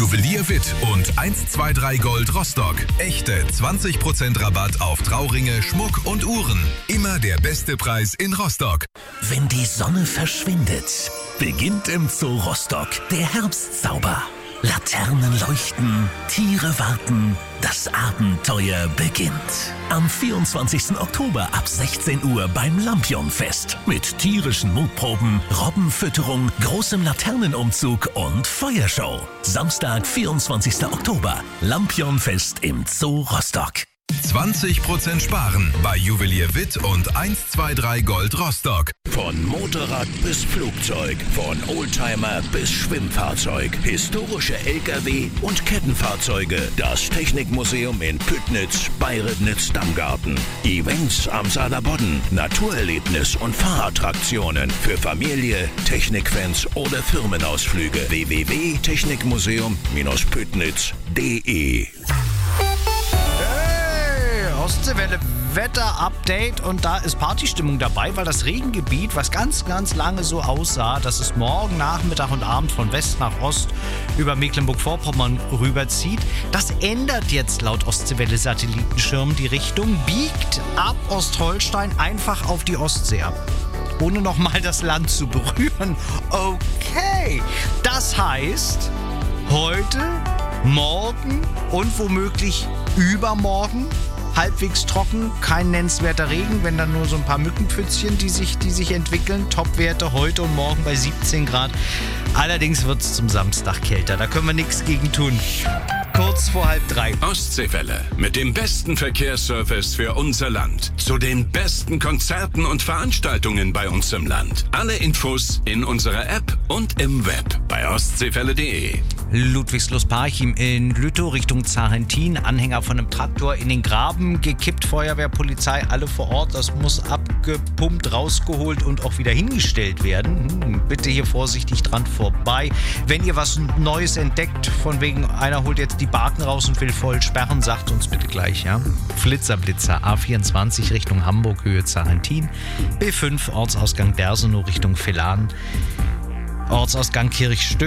Juwelier Witt und 123 Gold Rostock. Echte 20% Rabatt auf Trauringe, Schmuck und Uhren. Immer der beste Preis in Rostock. Wenn die Sonne verschwindet, beginnt im Zoo Rostock der Herbstzauber. Laternen leuchten, Tiere warten, das Abenteuer beginnt. Am 24. Oktober ab 16 Uhr beim Lampionfest mit tierischen Mutproben, Robbenfütterung, großem Laternenumzug und Feuershow. Samstag, 24. Oktober, Lampionfest im Zoo Rostock. 20% sparen bei Juwelier Witt und 123 Gold Rostock. Von Motorrad bis Flugzeug, von Oldtimer bis Schwimmfahrzeug, historische LKW und Kettenfahrzeuge. Das Technikmuseum in Püttnitz bei Ribnitz-Damgarten. Events am Saarlandbodden, Naturerlebnis und Fahrattraktionen für Familie, Technikfans oder Firmenausflüge. www.technikmuseum-püttnitz.de. Ostseewelle Wetter-Update und da ist Partystimmung dabei, weil das Regengebiet, was ganz, ganz lange so aussah, dass es morgen Nachmittag und Abend von West nach Ost über Mecklenburg-Vorpommern rüberzieht, das ändert jetzt laut Ostseewelle-Satellitenschirm die Richtung, biegt ab Ostholstein einfach auf die Ostsee ab. Ohne nochmal das Land zu berühren. Okay, das heißt, heute, morgen und womöglich übermorgen halbwegs trocken, kein nennenswerter Regen, wenn dann nur so ein paar Mückenpfützchen, die sich entwickeln. Topwerte heute und morgen bei 17 Grad. Allerdings wird es zum Samstag kälter. Da können wir nichts gegen tun. Kurz vor 2:30. Ostseewelle mit dem besten Verkehrsservice für unser Land. Zu den besten Konzerten und Veranstaltungen bei uns im Land. Alle Infos in unserer App und im Web bei ostseewelle.de. Ludwigslust-Parchim in Lüttow Richtung Zarentin. Anhänger von einem Traktor in den Graben gekippt. Feuerwehrpolizei, alle vor Ort. Das muss abgepumpt, rausgeholt und auch wieder hingestellt werden. Bitte hier vorsichtig dran vorbei. Wenn ihr was Neues entdeckt, von wegen einer holt jetzt die Baken raus und will voll sperren, sagt uns bitte gleich, ja. Flitzer, A24 Richtung Hamburg, Höhe Zarentin. B5 Ortsausgang Bersenow Richtung Villan. Ortsausgang Kirchstück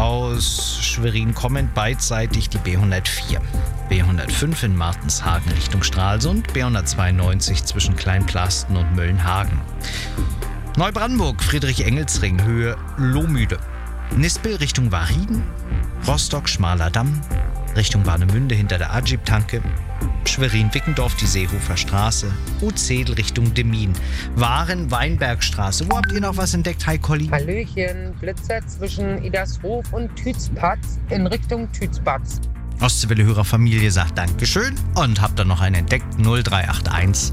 aus Schwerin kommend beidseitig die B104. B105 in Martenshagen Richtung Stralsund. B192 zwischen Kleinplasten und Möllenhagen. Neubrandenburg, Friedrich-Engels-Ring, Höhe Lohmühle. Nispel Richtung Warrieden. Rostock, Schmaler Damm. Richtung Warnemünde hinter der Agip-Tanke. Schwerin-Wickendorf, die Seehofer Straße. Uzedel Richtung Demmin. Waren, Weinbergstraße. Wo habt ihr noch was entdeckt? Hi, Colli. Hallöchen, Blitzer zwischen Idershof und Tützpatz in Richtung Tützpatz. Ostseewelle-Hörerfamilie sagt Dankeschön und habt dann noch einen entdeckt. 0381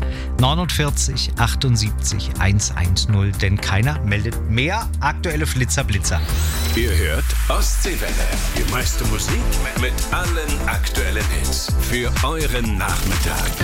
49 78 110, denn keiner meldet mehr aktuelle Blitzer. Ihr hört Ostseewelle. Die meiste Musik mit allen aktuellen Hits für euren Nachmittag.